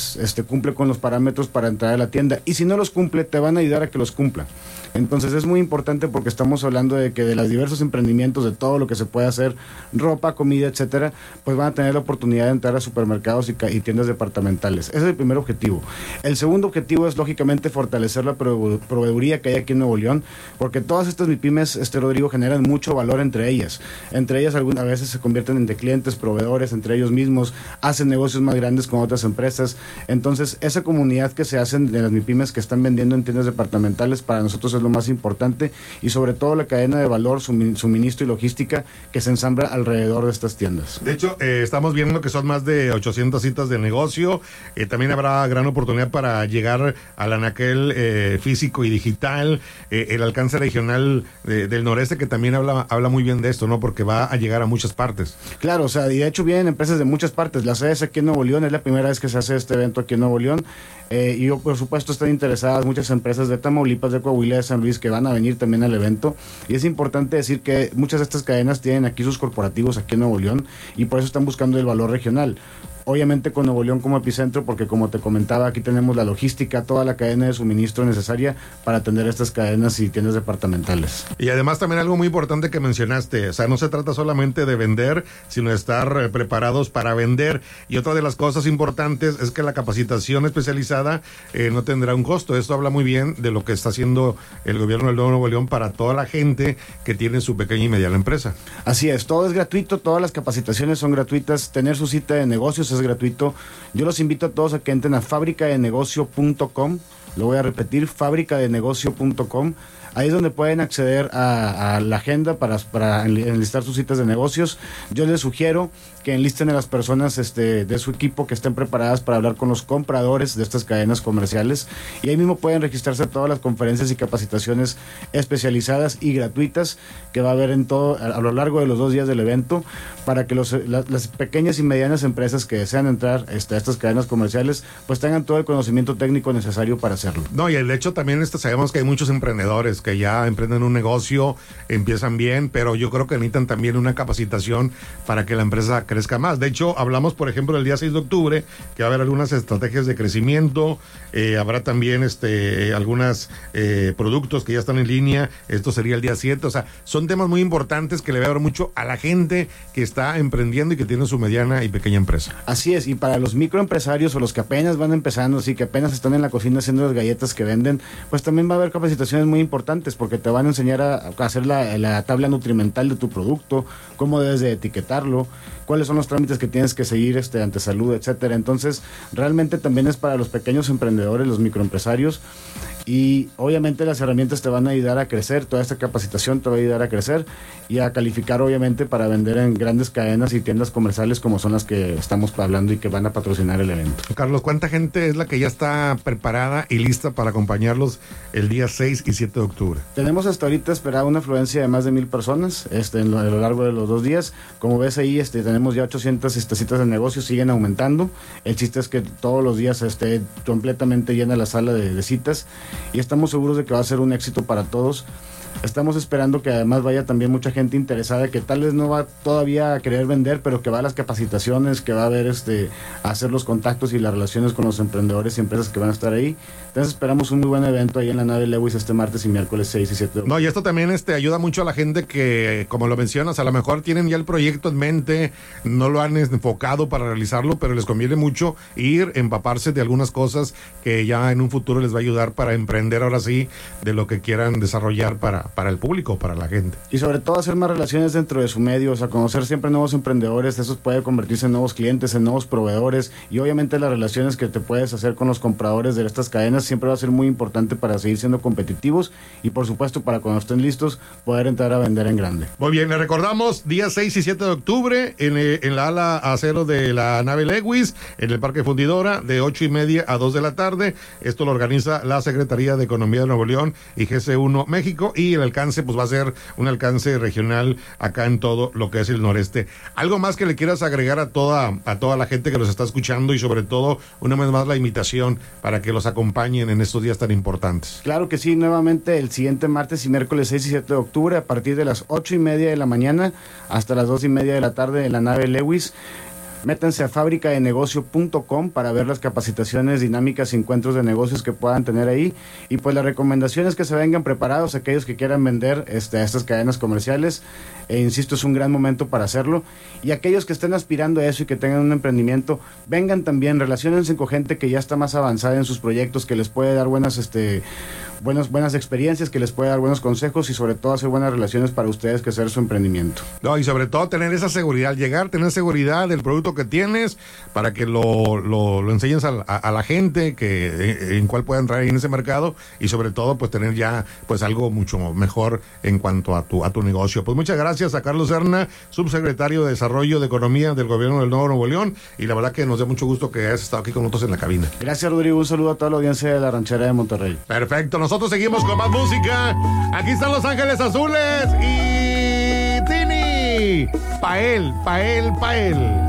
cumple con los parámetros para entrar a la tienda, y si no los cumple, te van a ayudar a que los cumpla. Entonces es muy importante porque estamos hablando de que de los diversos emprendimientos, de todo lo que se puede hacer, ropa, comida, etcétera, pues van a tener la oportunidad de entrar a supermercados y tiendas departamentales. Ese es el primer objetivo. El segundo objetivo es, lógicamente, fortalecer la proveeduría que hay aquí en Nuevo León, porque todas estas MIPYMES, Rodrigo, generan mucho valor entre ellas. Entre ellas, algunas veces se convierten en clientes, proveedores, entre ellos mismos, hacen negocios más grandes con otras empresas. Entonces, esa comunidad que se hacen de las MIPYMES que están vendiendo en tiendas departamentales, para nosotros es lo más importante, y sobre todo la cadena de valor, suministro y logística que se ensambla alrededor de estas tiendas. De hecho, estamos viendo que son más de 800 citas de negocio. También habrá gran oportunidad para llegar al anaquel físico y digital, el alcance regional del noreste, que también habla muy bien de esto, ¿no? Porque va a llegar a muchas partes. Claro, o sea, y de hecho vienen empresas de muchas partes. La sede es aquí en Nuevo León, es la primera vez que se hace este evento aquí en Nuevo León. Y por supuesto están interesadas muchas empresas de Tamaulipas, de Coahuila, de San Luis, que van a venir también al evento. Y es importante decir que muchas de estas cadenas tienen aquí sus corporativos aquí en Nuevo León, y por eso están buscando el valor regional. Obviamente con Nuevo León como epicentro, porque como te comentaba, aquí tenemos la logística, toda la cadena de suministro necesaria para atender estas cadenas y tiendas departamentales. Y además también algo muy importante que mencionaste, o sea, no se trata solamente de vender, sino de estar preparados para vender. Y otra de las cosas importantes es que la capacitación especializada no tendrá un costo. Esto habla muy bien de lo que está haciendo el gobierno del Nuevo León para toda la gente que tiene su pequeña y mediana empresa. Así es, todo es gratuito, todas las capacitaciones son gratuitas, tener su cita de negocios es gratuito. Yo los invito a todos a que entren a fabricadenegocio.com, lo voy a repetir, fabricadenegocio.com. Ahí es donde pueden acceder a la agenda para enlistar sus citas de negocios. Yo les sugiero que enlisten a las personas de su equipo que estén preparadas para hablar con los compradores de estas cadenas comerciales, y ahí mismo pueden registrarse a todas las conferencias y capacitaciones especializadas y gratuitas que va a haber a lo largo de los 2 días del evento, para que las pequeñas y medianas empresas que desean entrar a estas cadenas comerciales pues tengan todo el conocimiento técnico necesario para hacerlo. No, y el hecho también sabemos que hay muchos emprendedores que ya emprenden un negocio, empiezan bien, pero yo creo que necesitan también una capacitación para que la empresa crezca más. De hecho, hablamos, por ejemplo, el día 6 de octubre, que va a haber algunas estrategias de crecimiento, habrá también algunos productos que ya están en línea, esto sería el día 7, o sea, son temas muy importantes que le va a dar mucho a la gente que está emprendiendo y que tiene su mediana y pequeña empresa. Así es, y para los microempresarios o los que apenas van empezando, así que apenas están en la cocina haciendo las galletas que venden, pues también va a haber capacitaciones muy importantes, porque te van a enseñar a hacer la tabla nutrimental de tu producto, cómo debes de etiquetarlo, cuáles son los trámites que tienes que seguir ante salud, etcétera. Entonces, realmente también es para los pequeños emprendedores, los microempresarios, y obviamente las herramientas te van a ayudar a crecer, toda esta capacitación te va a ayudar a crecer y a calificar, obviamente, para vender en grandes cadenas y tiendas comerciales como son las que estamos hablando y que van a patrocinar el evento. Carlos, ¿cuánta gente es la que ya está preparada y lista para acompañarlos el día 6 y 7 de octubre? Tenemos hasta ahorita esperada una afluencia de más de 1,000 personas a lo largo de los 2 días. Como ves ahí, tenemos ya 800 citas de negocio, siguen aumentando. El chiste es que todos los días esté completamente llena la sala de citas, y estamos seguros de que va a ser un éxito para todos. Estamos esperando que además vaya también mucha gente interesada que tal vez no va todavía a querer vender, pero que va a las capacitaciones, que va a ver a hacer los contactos y las relaciones con los emprendedores y empresas que van a estar ahí. Entonces esperamos un muy buen evento ahí en la nave Lewis martes y miércoles 6 y 7 de octubre. No, y esto también ayuda mucho a la gente que, como lo mencionas, a lo mejor tienen ya el proyecto en mente, no lo han enfocado para realizarlo, pero les conviene mucho empaparse de algunas cosas que ya en un futuro les va a ayudar para emprender ahora sí de lo que quieran desarrollar para el público, para la gente. Y sobre todo hacer más relaciones dentro de su medio, o sea, conocer siempre nuevos emprendedores, eso puede convertirse en nuevos clientes, en nuevos proveedores, y obviamente las relaciones que te puedes hacer con los compradores de estas cadenas siempre va a ser muy importante para seguir siendo competitivos y por supuesto para cuando estén listos poder entrar a vender en grande. Muy bien, le recordamos día 6 y 7 de octubre en la ala acero de la nave Lewis, en el Parque Fundidora, de 8:30 a 2 de la tarde. Esto lo organiza la Secretaría de Economía de Nuevo León y GC1 México, y el alcance pues va a ser un alcance regional acá en todo lo que es el noreste. ¿Algo más que le quieras agregar a toda la gente que nos está escuchando, y sobre todo una vez más la invitación para que los acompañen en estos días tan importantes? Claro que sí, nuevamente el siguiente martes y miércoles 6 y 7 de octubre a partir de las 8:30 de la mañana hasta las 2:30 de la tarde en la nave Lewis. métanse a fabricadenegocio.com para ver las capacitaciones dinámicas y encuentros de negocios que puedan tener ahí. Y pues la recomendación es que se vengan preparados aquellos que quieran vender a estas cadenas comerciales. Insisto, es un gran momento para hacerlo. Y aquellos que estén aspirando a eso y que tengan un emprendimiento, vengan también, relaciónense con gente que ya está más avanzada en sus proyectos, que les puede dar buenas experiencias, que les puede dar buenos consejos y sobre todo hacer buenas relaciones para ustedes que hacer su emprendimiento. No, y sobre todo tener esa seguridad, tener seguridad del producto que tienes para que lo enseñes a la gente en cuál pueda entrar en ese mercado y sobre todo pues tener ya pues algo mucho mejor en cuanto a tu negocio. Pues muchas gracias a Carlos Serna, subsecretario de Desarrollo de Economía del Gobierno del Nuevo León, y la verdad que nos da mucho gusto que hayas estado aquí con nosotros en la cabina. Gracias, Rodrigo, un saludo a toda la audiencia de la Ranchera de Monterrey. Perfecto, nosotros seguimos con más música. Aquí están Los Ángeles Azules y Tini. Pa' él.